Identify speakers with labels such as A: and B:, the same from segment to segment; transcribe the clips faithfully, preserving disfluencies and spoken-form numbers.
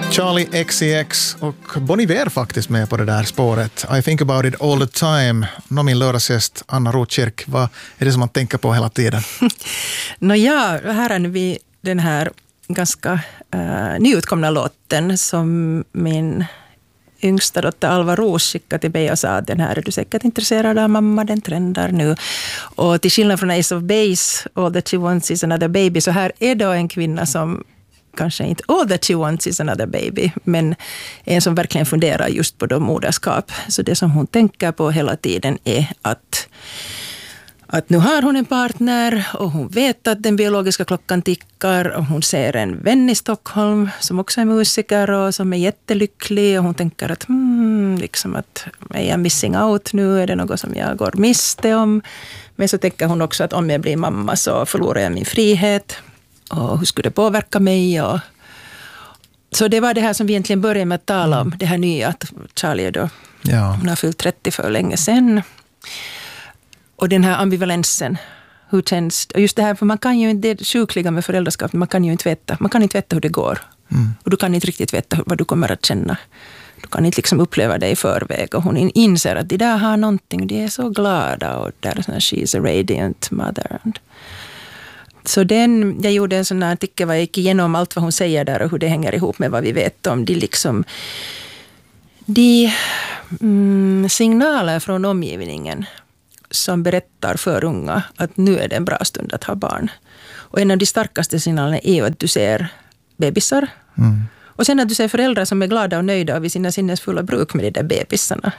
A: Charlie X C X och Bon Iver faktiskt med på det där spåret. I think about it all the time. Nå, min lördagsgäst Anna Rotkirk, vad är det som man tänker på hela tiden?
B: Nå ja, här är vi den här ganska uh, nyutkomna låten som min yngsta dotter Alva Ros skickade till mig och sa att den här är du säkert intresserad av mamma, den trendar nu. Och till skillnad från Ace of Base, All That She Wants Is Another Baby, så här är då en kvinna som kanske inte All That She Wants Is Another Baby, men en som verkligen funderar just på då moderskap. Så det som hon tänker på hela tiden är att Att nu har hon en partner och hon vet att den biologiska klockan tickar och hon ser en vän i Stockholm som också är musiker och som är jättelycklig och hon tänker att hmm, liksom att är jag missing out nu, är det något som jag går miste om? Men så tänker hon också att om jag blir mamma så förlorar jag min frihet och hur skulle det påverka mig? Och så det var det här som vi egentligen började med att tala om, det här nya att Charlie då, ja. Hon har fyllt trettio för länge sedan. Och den här ambivalensen, hur känns det? Och just det här, för man kan ju inte, det sjukliga med föräldraskap, man kan ju inte veta, man kan inte veta hur det går. Mm. Och du kan inte riktigt veta vad du kommer att känna. Du kan inte liksom uppleva det i förväg. Och hon inser att de där har någonting, de är så glada. Och där är sån här, she's a radiant mother. Så den, jag gjorde en sån här artikel, vad jag gick igenom allt vad hon säger där och hur det hänger ihop med vad vi vet om. De liksom, de mm, signaler från omgivningen som berättar för unga att nu är det en bra stund att ha barn. Och en av de starkaste signalerna är ju att du ser bebisar. Mm. Och sen att du ser föräldrar som är glada och nöjda och vid sina sinnesfulla bruk med de där bebisarna.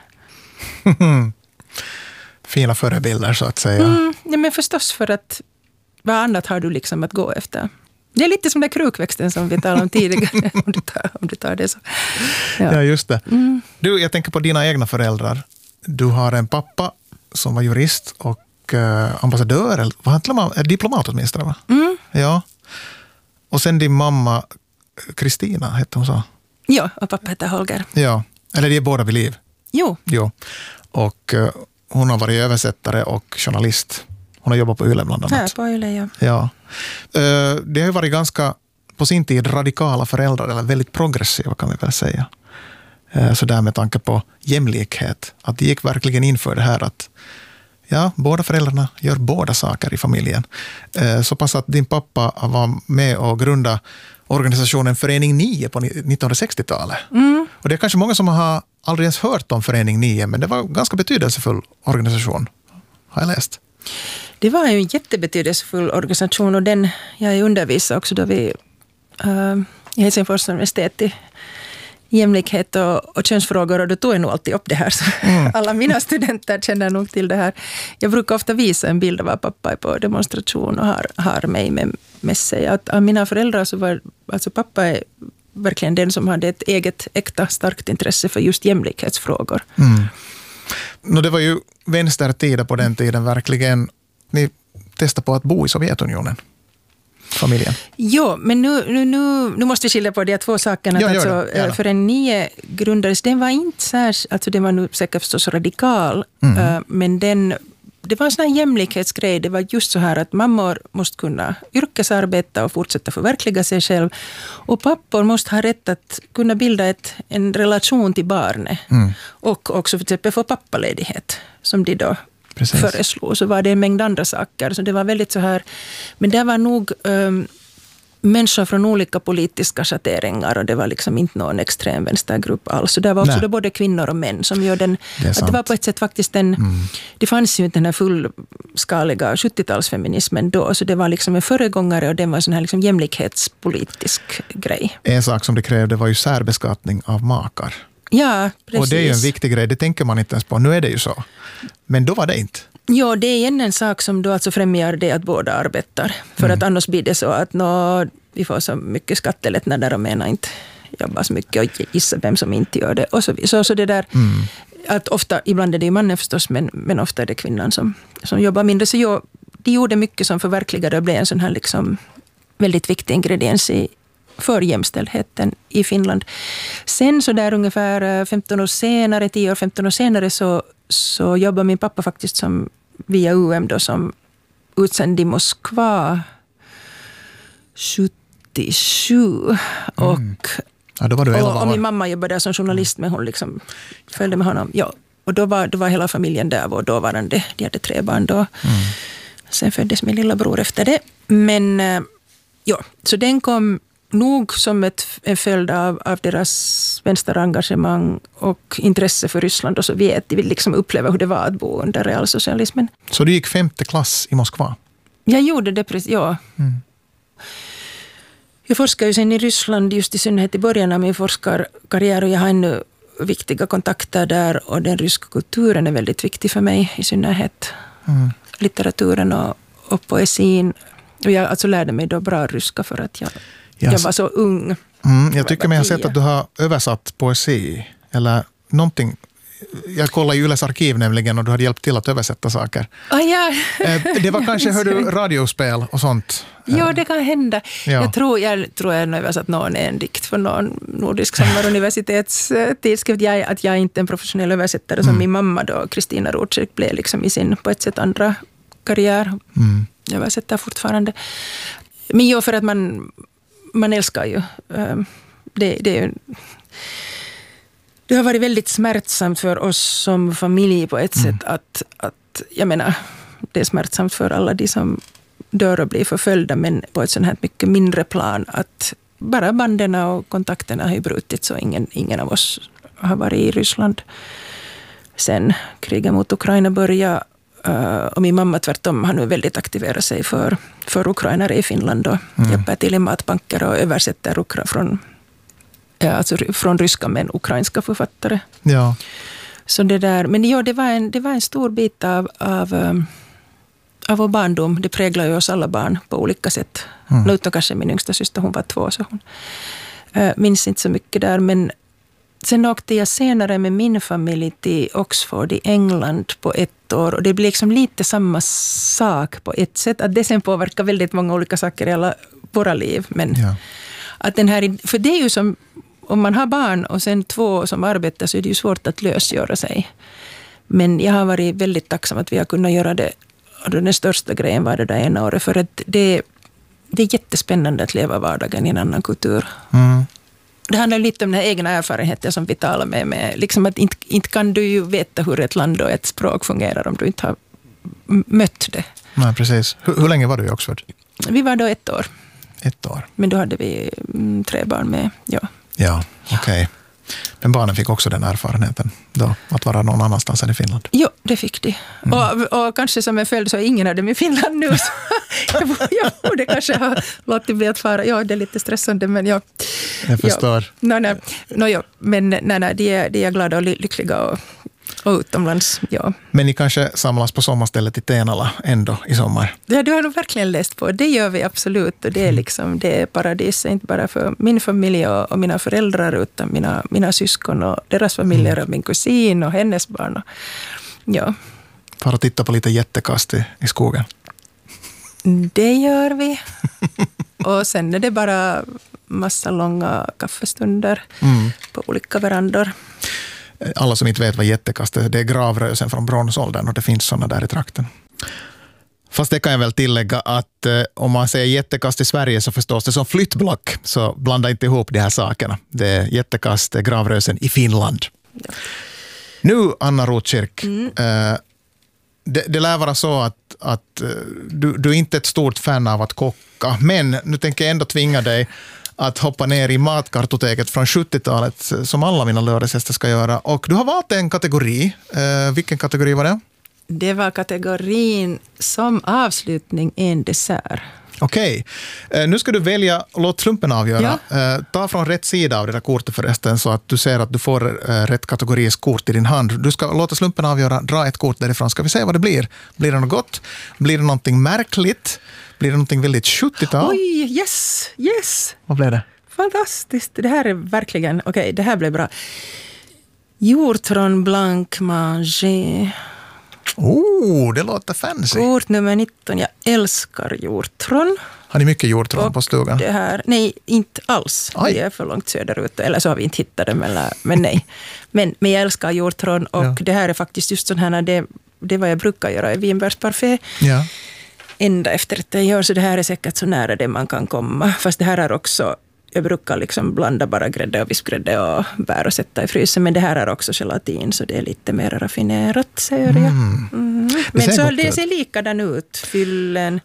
A: Fina förebilder så att säga.
B: Mm, ja, men förstås, för att vad annat har du liksom att gå efter? Det är lite som den krukväxten som vi talade om tidigare. om, du tar, om du tar det så.
A: Ja, ja just det. Mm. Du, jag tänker på dina egna föräldrar. Du har en pappa som var jurist och eh, ambassadör, eller vad heter man? Diplomat åtminstone, va? Mm. Ja. Och sen din mamma, Kristina, hette hon så?
B: Ja, och pappa heter Holger.
A: Ja, eller de är båda vid liv.
B: Jo.
A: Jo. Och eh, hon har varit översättare och journalist. Hon har jobbat på Yle bland annat.
B: Här på Yle, ja.
A: Ja. Eh, det har ju varit ganska, på sin tid, radikala föräldrar, eller väldigt progressiva kan vi väl säga. Så där med tanke på jämlikhet. Att det gick verkligen in för det här att ja, båda föräldrarna gör båda saker i familjen. Så pass att din pappa var med och grundade organisationen Förening nio på nittonhundrasextiotalet. Mm. Och det är kanske många som har aldrig ens hört om Förening nio, men det var en ganska betydelsefull organisation, har jag läst.
B: Det var ju en jättebetydelsefull organisation och den jag undervisade också då vi uh, i Helsingfors universitet i jämlikhet och, och könsfrågor, och då tog jag nog alltid upp det här. Så mm. alla mina studenter känner nog till det här. Jag brukar ofta visa en bild av att pappa är på demonstration och har, har mig med, med sig. Att av mina föräldrar så var, alltså pappa är verkligen den som hade ett eget äkta starkt intresse för just jämlikhetsfrågor. Mm.
A: No, det var ju vänstertider på den tiden verkligen. Ni testade på att bo i Sovjetunionen. Familjen.
B: Jo, men nu, nu, nu, nu måste vi skilja på de två sakerna.
A: Ja,
B: alltså, för en nio grundades, den var inte särskilt, alltså den var nu säkert förstås radikal, mm. men den, det var en sån här jämlikhetsgrej. Det var just så här att mammor måste kunna yrkesarbeta och fortsätta förverkliga sig själv. Och pappor måste ha rätt att kunna bilda ett, en relation till barnet. Mm. Och också för exempel få pappaledighet, som de då Precis. föreslog. Så var det en mängd andra saker. Så det var väldigt så här. Men det var nog um, människor från olika politiska schatteringar, och det var liksom inte någon extrem vänstergrupp alls. Så det var också det både kvinnor och män som gör den. Det, att det var på ett sätt faktiskt en, mm. det fanns ju inte den här fullskaliga sjuttiotalsfeminismen då, så det var liksom en föregångare, och den var en sån här liksom jämlikhetspolitisk grej.
A: En sak som det krävde var ju särbeskattning av makar.
B: Ja, precis.
A: Och det är ju en viktig grej, det tänker man inte ens på. Nu är det ju så. Men då var det inte.
B: Ja, det är en sak som då alltså främjar det att båda arbetar. För mm. att annars blir det så att nå, vi får så mycket skattelättnader och menar inte jobba så mycket och gissa vem som inte gör det. Och så, så, så det där, mm. att ofta, ibland är det mannen förstås, men, men ofta är det kvinnan som, som jobbar mindre. Så jag, de gjorde mycket som förverkligade och blev en sån här liksom väldigt viktig ingrediens i för jämställdheten i Finland. Sen så där ungefär femton år senare, tio år, femton år senare så, så jobbar min pappa faktiskt som via U M då som utsänd i Moskva sjuttiosju. Mm. Och
A: Ja, då var du elva
B: och, och
A: år.
B: min mamma jobbade där som journalist, men hon liksom följde med honom. Ja. Och då var, då var hela familjen där och dåvarande, de hade tre barn då. Mm. Sen föddes min lilla bror efter det. Men ja, så den kom nog som ett, en följd av, av deras vänsterengagemang och intresse för Ryssland och Sovjet. De vill liksom uppleva hur det var att bo under realsocialismen.
A: Så du gick femte klass i Moskva?
B: Jag gjorde det precis, ja. Mm. Jag forskar ju sen i Ryssland just i synnerhet i början av min forskarkarriär och jag har ännu viktiga kontakter där och den ryska kulturen är väldigt viktig för mig i synnerhet. Mm. Litteraturen och, och poesin. Och jag alltså lärde mig då bra ryska för att jag, yes. jag var så ung.
A: Mm, jag tycker mig ha sett att du har översatt poesi eller någonting. Jag kollade i Yles arkiv nämligen och du hade hjälpt till att översätta saker.
B: Ah, ja.
A: Det var kanske, hör du, radiospel och sånt?
B: Ja, det kan hända. Ja. Jag tror jag, tror jag har översatt någon en dikt för någon nordisk sommaruniversitetstidskrift. Jag, att jag är inte en professionell översättare som mm. min mamma då, Kristina Rotschek, blev liksom i sin på ett sätt andra karriär. Mm. Jag översätter fortfarande. Men jo, för att man, man älskar ju. Det, det är ju... Det har varit väldigt smärtsamt för oss som familj på ett mm. sätt att, att, jag menar, det är smärtsamt för alla de som dör och blir förföljda, men på ett sånt här mycket mindre plan att bara banden och kontakterna har ju brutit så ingen, ingen av oss har varit i Ryssland sen kriget mot Ukraina började. Och min mamma tvärtom har nu väldigt aktiverat sig för, för ukrainare i Finland och mm. hjälper till i matbanker och översätter ukra från Ja, alltså från ryska men ukrainska författare.
A: Ja.
B: Så det där, men ja, det var en, det var en stor bit av, av, av vår barndom. Det präglar ju oss alla barn på olika sätt. Mm. Nu utom kanske min yngsta syster, hon var två så hon äh, minns inte så mycket där. Men sen åkte jag senare med min familj till Oxford i England på ett år. Och det blev liksom lite samma sak på ett sätt. Att det sen påverkar väldigt många olika saker i alla våra liv. Men
A: ja.
B: Att den här, för det är ju som om man har barn och sen två som arbetar så är det ju svårt att lösgöra sig. Men jag har varit väldigt tacksam att vi har kunnat göra det. Och den största grejen var det där ena året. För att det, det är jättespännande att leva vardagen i en annan kultur. Mm. Det handlar lite om den här egna erfarenheten som vi talar med. med liksom att inte, inte kan du ju veta hur ett land och ett språk fungerar om du inte har mött det.
A: Nej, precis. Hur, hur länge var du i Oxford?
B: Vi var då ett år.
A: Ett år.
B: Men då hade vi mm, tre barn med, ja.
A: Ja, okej. Okay. Men barnen fick också den erfarenheten då, att vara någon annanstans än i Finland?
B: Jo, det fick de. Mm. Och, och kanske som en följd så är ingen av dem i Finland nu. Så jag borde kanske ha låtit bli att fara. Ja, det är lite stressande, men ja.
A: Jag förstår.
B: Ja. No, no, no, ja. Men nej, nej, de, är, de är glada och lyckliga och, och utomlands, ja.
A: Men ni kanske samlas på sommarstället i Tenala ändå i sommar?
B: Ja, du har nog verkligen läst på. Det gör vi absolut. Och det är liksom, det är paradis, inte bara för min familj och, och mina föräldrar, utan mina, mina syskon och deras familjer och min kusin och hennes barn. Och, ja.
A: För att titta på lite jättekast i, i skogen?
B: Det gör vi. Och sen är det bara massa långa kaffestunder mm. på olika verandor.
A: Alla som inte vet vad jättekast är, det är gravrösen från bronsåldern och det finns sådana där i trakten. Fast det kan jag väl tillägga att eh, om man säger jättekast i Sverige så förstås det som flyttblock, så blanda inte ihop de här sakerna. Det är jättekast, det är gravrösen i Finland. Ja. Nu, Anna Rotkirk, mm. eh, det, det lär vara så att, att du, du är inte ett stort fan av att kocka, men nu tänker jag ändå tvinga dig att hoppa ner i matkartoteket från sjuttiotalet som alla mina lördagsgäster ska göra. Och du har valt en kategori. Eh, vilken kategori var det?
B: Det var kategorin som avslutning en dessert.
A: Okej. Okay. Eh, nu ska du välja, låt slumpen avgöra. Ja. Eh, ta från rätt sida av det där kortet förresten så att du ser att du får eh, rätt kategoris kort i din hand. Du ska låta slumpen avgöra, dra ett kort därifrån. Ska vi se vad det blir? Blir det något gott? Blir det någonting märkligt? Blir det någonting väldigt sjuttiotal?
B: Oj, yes, yes.
A: Vad blev det?
B: Fantastiskt. Det här är verkligen, okej, okay, det här blev bra. Hjortron blanc manger.
A: Oh, det låter fancy.
B: Kort nummer nitton. Jag älskar hjortron.
A: Har ni mycket hjortron på stugan?
B: Det här, nej, inte alls. Aj. Vi är för långt söderut. Eller så har vi inte hittat dem. Eller, men nej. Men, men jag älskar hjortron. Och ja. Det här är faktiskt just sån här, det, det är vad jag brukar göra i vinbärsparfait. Ja. Ända efter att jag gör, så det här är säkert så nära det man kan komma. Fast det här är också jag brukar liksom blanda bara grädde och vispgrädde och bär och sätta i frysen. Men det här är också gelatin, så det är lite mer raffinerat, säger jag. Mm. Mm. Men det så det ut. Ser likadan ut. Fyllen.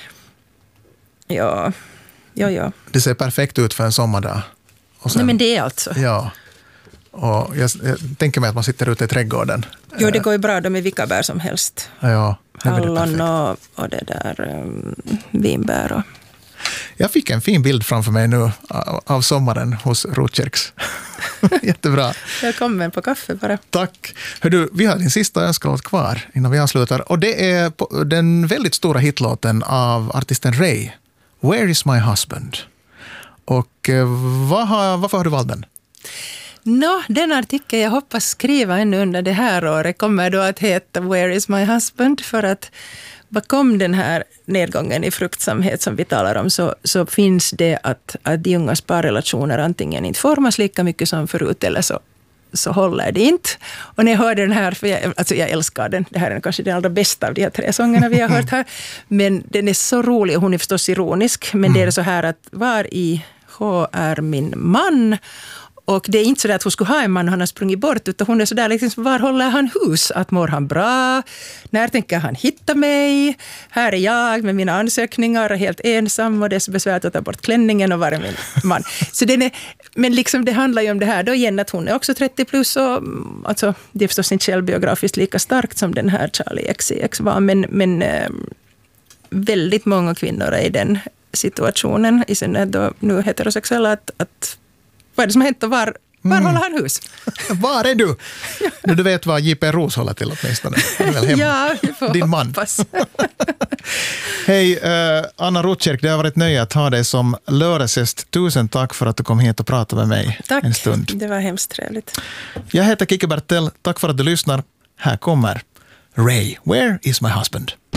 B: Ja, ja, ja.
A: Det ser perfekt ut för en sommardag.
B: Och sen, nej, men det är alltså.
A: Ja. Och jag, jag tänker mig att man sitter ute i trädgården.
B: Jo, det går ju bra då med vilka bär som helst.
A: Ja,
B: hallon och, och det där um, vinbär. Och.
A: Jag fick en fin bild framför mig nu av, av sommaren hos Rotkärks. Jättebra.
B: Välkommen på kaffe bara.
A: Tack. Hör du, vi har din sista önskelåt kvar innan vi avslutar. Och det är den väldigt stora hitlåten av artisten Ray. Where is my husband? Och vad har, varför har du valt den?
B: Nå, den artikeln jag hoppas skriva ännu under det här året kommer då att heta Where is my husband? För att bakom den här nedgången i fruktsamhet som vi talar om så, så finns det att, att de ungas parrelationer antingen inte formas lika mycket som förut eller så, så håller det inte. Och när jag hörde den här, för jag, alltså jag älskar den, det här är kanske den allra bästa av de här tre sångerna vi har hört här, men den är så rolig och hon är förstås ironisk, men mm. det är så här att var i H är min man? Och det är inte så att hon skulle ha en man och han har sprungit bort, utan hon är så där liksom, var håller han hus? Att mår han bra? När tänker han hitta mig? Här är jag med mina ansökningar, helt ensam och det är så besvärt att ta bort klänningen och vara min man. Så den är, men liksom det handlar ju om det här då igen att hon är också trettio plus och alltså, det är förstås inte självbiografiskt lika starkt som den här Charlie X C X var, men, men äh, väldigt många kvinnor är i den situationen, i synnerhet då nu heterosexuella, att, att vad är det som har hänt och var, var mm. håller han hus?
A: Var är du? Nu du vet vad J P Roos håller till åtminstone.
B: Ja, vi får
A: din man.
B: hoppas.
A: Hej, uh, Anna Rotkärk, det har varit nöje att ha dig som lördagsgäst. Tusen tack för att du kom hit och pratade med mig
B: tack.
A: en stund.
B: Det var hemskt trevligt.
A: Jag heter Kike Bertell. Tack för att du lyssnar. Här kommer Ray, Where is my husband?